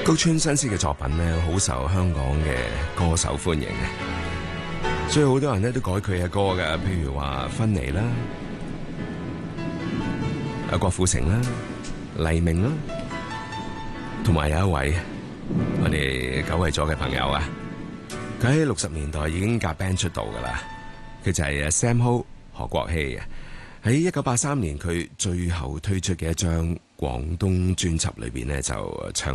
高村新司嘅作品呢，好受香港嘅歌手歡迎嘅，所以好多人呢都改佢嘅歌㗎，譬如話芬妮啦、郭富城啦、黎明啦，同埋有一位我哋久違咗嘅朋友啊，佢喺60年代已經夾 band 出道㗎啦，佢就係Sam Ho 何國禧啊。喺1983年佢最後推出嘅一張廣東專輯裏邊呢，就唱